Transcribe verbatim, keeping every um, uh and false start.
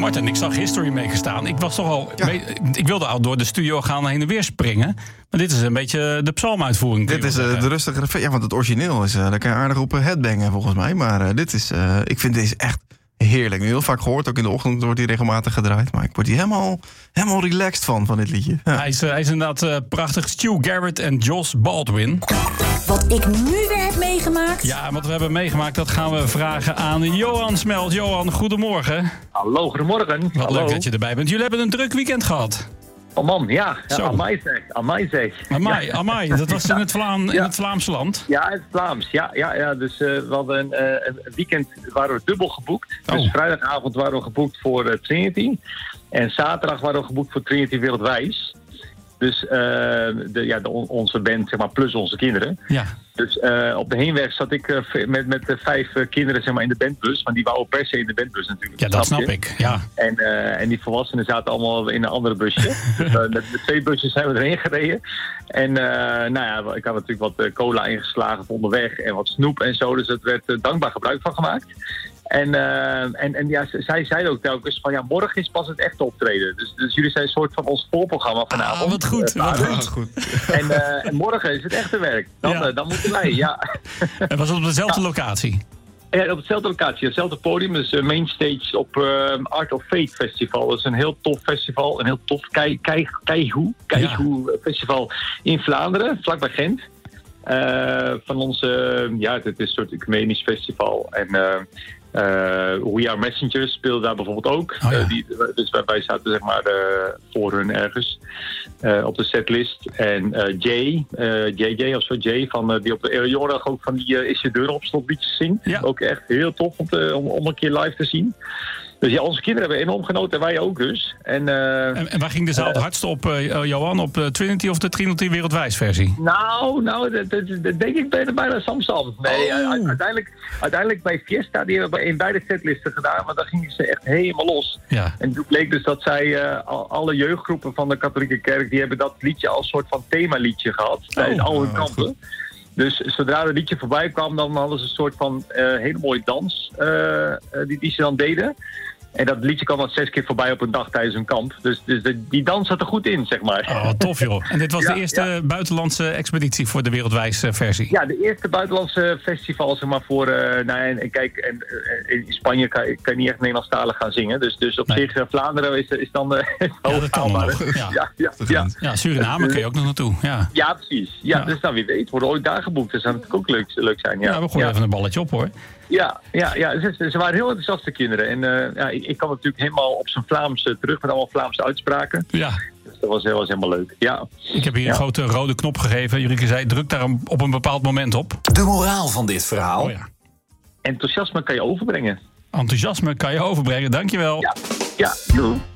Martin, ik zag History meegestaan. Ik was toch al. Ja. Mee, ik wilde al door de studio gaan heen en weer springen. Maar dit is een beetje de psalmuitvoering. Dit is uh, de rustige. Ja, want het origineel is. Uh, daar kan je aardig op headbangen volgens mij. Maar uh, dit is. Uh, ik vind deze echt heerlijk. Heel vaak gehoord. Ook in de ochtend wordt hij regelmatig gedraaid. Maar ik word hier helemaal, helemaal relaxed van, van dit liedje. Ja. Hij, is, uh, hij is inderdaad uh, prachtig. Stu Garrett en Josh Baldwin. Wat ik nu weer heb meegemaakt. Ja, wat we hebben meegemaakt, dat gaan we vragen aan Johan Smelt. Johan, goedemorgen. Hallo, goedemorgen. Wat Hallo. leuk dat je erbij bent. Jullie hebben een druk weekend gehad. Oh man, ja. ja Zo. Amai zeg. Amai zeg. Amai, ja. amai. Dat was in het, Vlaam, in ja. het Vlaamse land. Ja, in het Vlaams. Ja, ja, ja. Dus uh, we hadden een, uh, een weekend waren we dubbel geboekt. Oh. Dus vrijdagavond waren we geboekt voor uh, Trinity. En zaterdag waren we geboekt voor Trinity Wereldwijs. Dus uh, de, ja, de, onze band, zeg maar, plus onze kinderen. Ja. Dus uh, op de heenweg zat ik uh, met, met uh, vijf uh, kinderen, zeg maar, in de bandbus. Want die wouden per se in de bandbus natuurlijk. Ja, dat snap, snap ik. Ja. En, uh, en die volwassenen zaten allemaal in een andere busje. Dus, uh, met, met twee busjes zijn we erheen gereden. En uh, nou ja, ik had natuurlijk wat uh, cola ingeslagen voor onderweg en wat snoep en zo. Dus er werd uh, dankbaar gebruik van gemaakt. En, uh, en, en ja, zij zeiden ook telkens van ja, morgen is pas het echte optreden. Dus, dus jullie zijn een soort van ons voorprogramma vanavond. Ah, wat goed. Uh, wat dus. goed. goed. En, uh, en morgen is het echte werk. Dan, ja. uh, dan moeten wij, ja. En was het op dezelfde ja. locatie? Ja, op dezelfde locatie, hetzelfde podium. Dus uh, mainstage op uh, Art of Fate Festival. Dat is een heel tof festival. Een heel tof keigoe ja. festival in Vlaanderen, vlakbij Gent. Uh, van onze, uh, ja, het is een soort ecumenisch festival. En uh, uh, We Are Messengers speelde daar bijvoorbeeld ook. Oh, ja. uh, die, dus wij, wij zaten zeg maar uh, voor hun ergens uh, op de setlist. En uh, Jay, uh, J J of zo, Jay, van, uh, die op de Eleonora ook van die uh, Is je deur op slot liedjes zingt. Ja. Ook echt heel tof om, te, om, om een keer live te zien. Dus ja, onze kinderen hebben enorm genoten en wij ook dus. En, uh, en, en waar ging de zaal het hardst op, uh, Johan? Op de Trinity of de Trinity Wereldwijs versie? Nou, nou dat, dat, dat denk ik bijna, bijna Samsam. Nee, oh. u, uiteindelijk, uiteindelijk bij Fiesta, die hebben we in beide setlisten gedaan, maar daar gingen ze echt helemaal los. Ja. En toen bleek dus dat zij, uh, alle jeugdgroepen van de katholieke kerk, die hebben dat liedje als soort van themaliedje gehad tijdens oh, al hun kampen. Goed. Dus zodra het liedje voorbij kwam, dan hadden ze een soort van uh, hele mooie dans uh, uh, die, die ze dan deden. En dat liedje kwam al zes keer voorbij op een dag tijdens een kamp. Dus, dus de, die dans zat er goed in, zeg maar. Oh, tof joh. En dit was ja, de eerste ja. buitenlandse expeditie voor de wereldwijs versie? Ja, de eerste buitenlandse festival, zeg maar, voor... Uh, nou, en, en kijk, en, uh, in Spanje kan, kan je niet echt Nederlandstalig gaan zingen. Dus, dus op nee. zich, uh, Vlaanderen is, is dan... Uh, ja, dat kan nog. Ja. Ja, ja, ja. ja, Suriname kun je ook nog naartoe. Ja, ja precies. Ja, ja. Dus dan wie weet, worden ooit daar geboekt. Dat zou natuurlijk ook leuk, leuk zijn. Ja, ja we gooien ja. even een balletje op, hoor. Ja, ja, ja. Ze, ze waren heel enthousiaste kinderen. En uh, ja, ik, ik kwam natuurlijk helemaal op zijn Vlaams uh, terug met allemaal Vlaamse uitspraken. Ja. Dus dat was, dat was helemaal leuk, ja. Ik heb hier ja. een grote rode knop gegeven. Jurike zei, druk daar een, op een bepaald moment op. De moraal van dit verhaal. Oh, ja. Enthousiasme kan je overbrengen. Enthousiasme kan je overbrengen, dankjewel. Ja, ja, doei.